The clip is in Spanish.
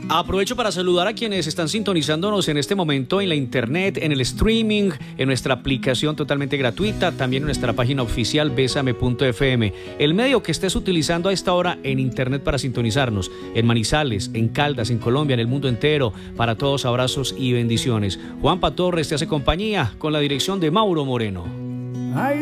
Aprovecho para saludar a quienes están sintonizándonos en este momento en la internet, en el streaming, en nuestra aplicación totalmente gratuita, también en nuestra página oficial besame.fm. El medio que estés utilizando a esta hora en internet para sintonizarnos, en Manizales, en Caldas, en Colombia, en el mundo entero, para todos abrazos y bendiciones. Juanpa Torres te hace compañía con la dirección de Mauro Moreno.